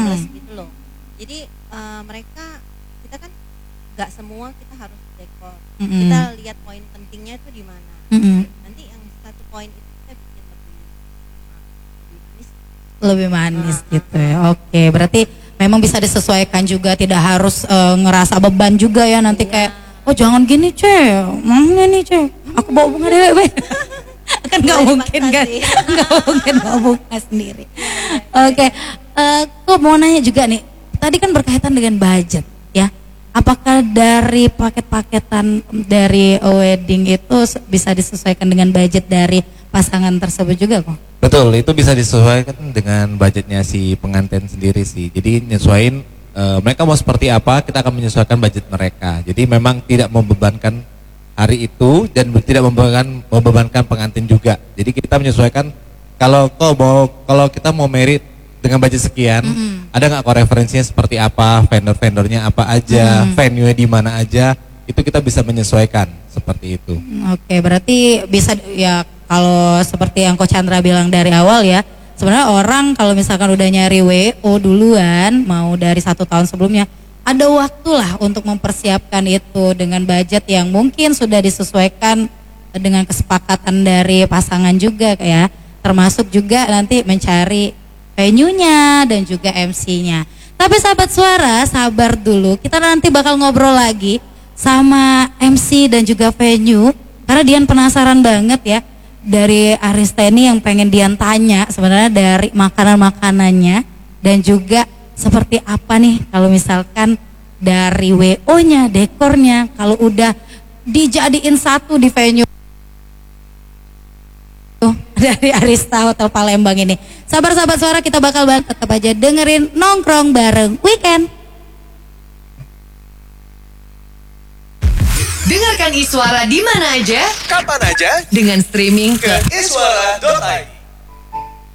males gitu loh. Jadi mereka, kita kan nggak semua kita harus dekor. Kita lihat poin pentingnya itu di mana. Nanti yang satu poin itu kita bikin lebih manis gitu ya. Oke, berarti memang bisa disesuaikan juga, tidak harus ngerasa beban juga ya nanti kayak oh jangan gini mana nih aku bawa bunga deh. Kan nggak mungkin kan, nggak mungkin bawa bunga sendiri. Oke, aku mau nanya juga nih, tadi kan berkaitan dengan budget ya. Apakah dari paket-paketan dari wedding itu bisa disesuaikan dengan budget dari pasangan tersebut juga kok? Betul, itu bisa disesuaikan dengan budgetnya si pengantin sendiri sih. Jadi nyesuaiin mereka mau seperti apa, kita akan menyesuaikan budget mereka. Jadi memang tidak membebankan hari itu dan tidak membebankan pengantin juga. Jadi kita menyesuaikan kalau kita mau merit dengan budget sekian, ada nggak kok referensinya seperti apa, vendor-vendornya apa aja, venue di mana aja, itu kita bisa menyesuaikan seperti itu. Oke, berarti bisa ya kalau seperti yang Coach Chandra bilang dari awal ya, sebenarnya orang kalau misalkan udah nyari WO duluan, mau dari 1 tahun sebelumnya, ada waktu lah untuk mempersiapkan itu dengan budget yang mungkin sudah disesuaikan dengan kesepakatan dari pasangan juga ya, termasuk juga nanti mencari venue-nya dan juga MC-nya. Tapi sahabat suara, sabar dulu, kita nanti bakal ngobrol lagi sama MC dan juga venue, karena Dian penasaran banget ya dari Arista ini yang pengen Dian tanya sebenarnya dari makanan-makanannya dan juga seperti apa nih kalau misalkan dari WO-nya, dekornya, kalau udah dijadiin satu di venue dari Arista Hotel Palembang ini. Sabar-sabar suara, kita bakal tetap aja dengerin Nongkrong Bareng Weekend. Dengarkan Iswara di mana aja, kapan aja, dengan streaming ke iswara.id.